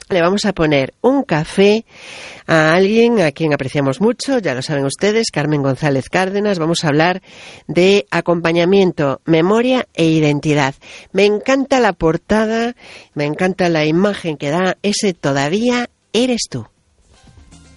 le vamos a poner un café a alguien a quien apreciamos mucho, ya lo saben ustedes, Carmen González Cárdenas. Vamos a hablar de acompañamiento, memoria e identidad. Me encanta la portada, me encanta la imagen que da ese "Todavía eres tú".